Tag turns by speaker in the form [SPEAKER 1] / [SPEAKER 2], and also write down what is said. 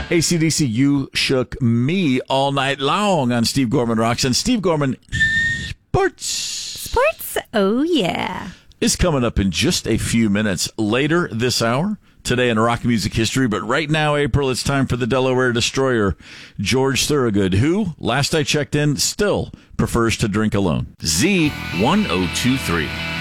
[SPEAKER 1] AC/DC, You Shook Me All Night Long on Steve Gorman Rocks. And Steve Gorman
[SPEAKER 2] Sports, oh yeah.
[SPEAKER 1] is coming up in just a few minutes later this hour, today in rock music history. But right now, April, it's time for the Delaware Destroyer, George Thorogood, who, last I checked in, still prefers to drink alone. Z1023.